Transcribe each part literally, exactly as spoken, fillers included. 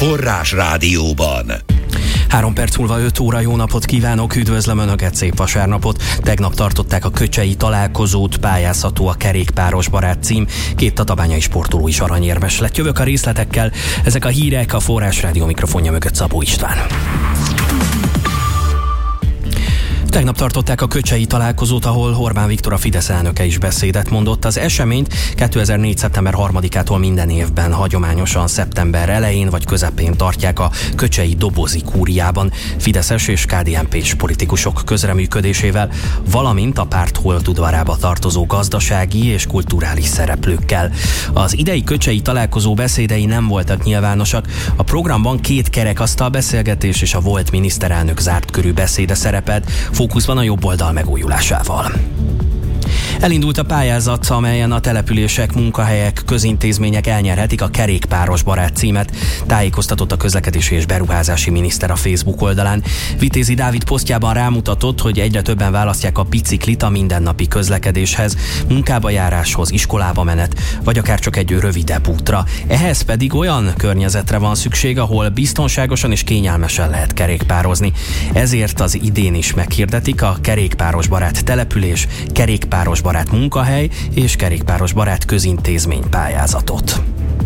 Forrás Rádióban. Három perc múlva öt óra, jó napot kívánok, üdvözlöm Önöket, szép vasárnapot. Tegnap tartották a köcsei találkozót, pályázható a Kerékpáros Barát cím, két tatabányai sportoló is aranyérmes lett. Jövök a részletekkel, ezek a hírek, a Forrás Rádió mikrofonja mögött Szabó István. Tegnap tartották a köcsei találkozót, ahol Orbán Viktor, a Fidesz elnöke is beszédet mondott. Az eseményt kétezer-négy. szeptember harmadikától minden évben hagyományosan szeptember elején vagy közepén tartják a köcsei Dobozi kúriában fideszes és ká dé en pés politikusok közreműködésével, valamint a párt holdudvarába tartozó gazdasági és kulturális szereplőkkel. Az idei köcsei találkozó beszédei nem voltak nyilvánosak. A programban két kerekasztal beszélgetés és a volt miniszterelnök zárt körű beszéde szerepelt, fókuszban a jobb oldal megújulásával. Elindult a pályázat, amelyen a települések, munkahelyek, közintézmények elnyerhetik a Kerékpáros Barát címet, tájékoztatott a közlekedési és beruházási miniszter a Facebook oldalán. Vitézi Dávid posztjában rámutatott, hogy egyre többen választják a biciklit a mindennapi közlekedéshez, munkába járáshoz, iskolába menet, vagy akár csak egy rövidebb útra. Ehhez pedig olyan környezetre van szükség, ahol biztonságosan és kényelmesen lehet kerékpározni. Ezért az idén is meghirdetik a Kerékpáros Barát település, Kerékpáros Barát munkahely és Kerékpáros Barát közintézmény pályázatot.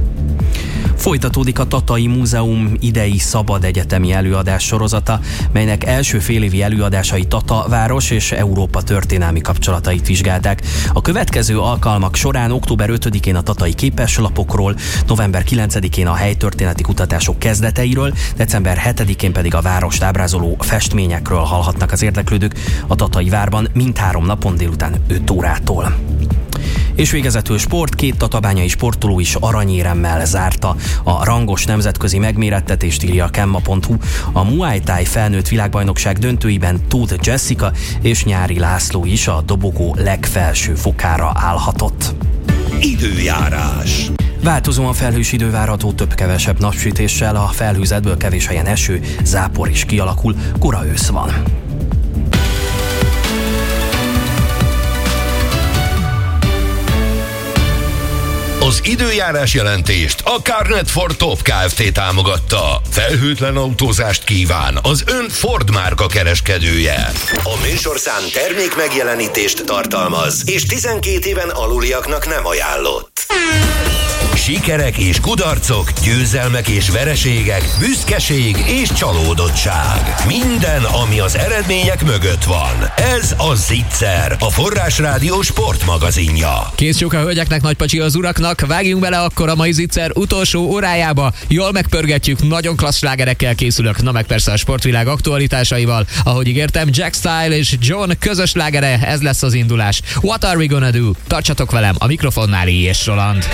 Folytatódik a Tatai Múzeum idei szabad egyetemi előadás sorozata, melynek első félévi előadásai Tata város és Európa történelmi kapcsolatait vizsgálták. A következő alkalmak során október ötödikén a tatai képeslapokról, november kilencedikén a helytörténeti kutatások kezdeteiről, december hetedikén pedig a várost ábrázoló festményekről hallhatnak az érdeklődők a Tatai várban mindhárom napon délután öt órától. És végezetül sport, két tatabányai sportoló is aranyéremmel zárta a rangos nemzetközi megmérettetést, írja a Kemma pont hu. A Muay Thai felnőtt világbajnokság döntőiben Tóth Jessica és Nyári László is a dobogó legfelső fokára állhatott. Időjárás. Változóan felhős idő várható, több-kevesebb napsütéssel, a felhőzetből kevés helyen eső, zápor is kialakul, kora ősz van. Az időjárás jelentést a Carnet Ford Top Kft. Támogatta. Felhőtlen autózást kíván az ön Ford márka kereskedője. A műsorszám termék megjelenítést tartalmaz, és tizenkét éven aluliaknak nem ajánlott. Sikerek és kudarcok, győzelmek és vereségek, büszkeség és csalódottság. Minden, ami az eredmények mögött van. Ez a Zicser, a Forrás Rádió sportmagazinja. Kész csók a hölgyeknek, nagy pacsi az uraknak. Vágjunk bele akkor a mai Zicser utolsó órájába. Jól megpörgetjük, nagyon klassz slágerekkel készülök, na meg persze a sportvilág aktualitásaival. Ahogy ígértem, Jack Style és John közös slágere, ez lesz az indulás. What are we gonna do? Tartsatok velem, a mikrofonnál és Roland.